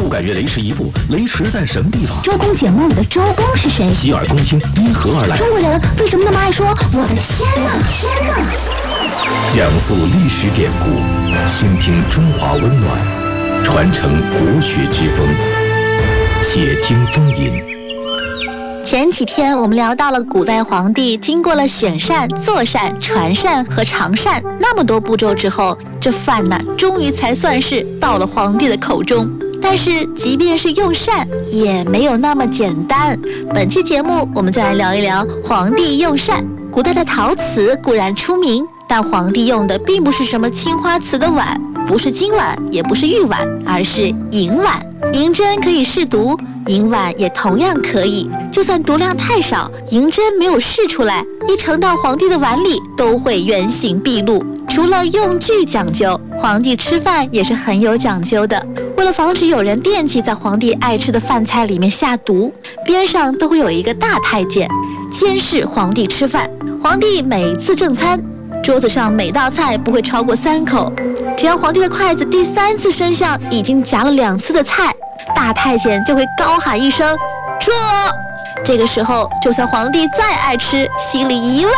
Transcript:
数感岳雷池一步，雷池在什么地方？ 周公解梦里的周公是谁？ 洗耳恭听因何而来？ 中国人为什么那么爱说我的天哪，天哪？ 讲述历史典故，倾听中华温暖，传承国学之风。且听风吟。 前几天我们聊到了古代皇帝经过了选膳、做膳、传膳和尝膳那么多步骤之后，这饭呢终于才算是到了皇帝的口中。但是即便是用膳也没有那么简单。本期节目我们就来聊一聊皇帝用膳。古代的陶瓷固然出名，但皇帝用的并不是什么青花瓷的碗，不是金碗，也不是玉碗，而是银碗。银针可以试毒，银碗也同样可以。就算毒量太少，银针没有试出来，一盛到皇帝的碗里都会原形毕露。除了用具讲究，皇帝吃饭也是很有讲究的。为了防止有人惦记在皇帝爱吃的饭菜里面下毒，边上都会有一个大太监监视皇帝吃饭。皇帝每次正餐，桌子上每道菜不会超过3口，只要皇帝的筷子第3次伸向已经夹了2次的菜，大太监就会高喊一声撤。这个时候就算皇帝再爱吃，心里1万